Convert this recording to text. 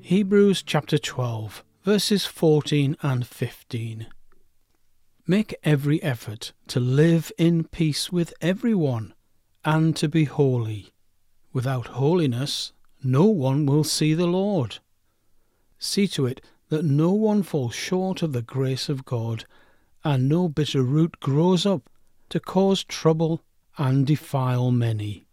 Hebrews chapter 12, verses 14 and 15. Make every effort to live in peace with everyone and to be holy. Without holiness, no one will see the Lord. See to it that no one falls short of the grace of God, and no bitter root grows up to cause trouble and defile many.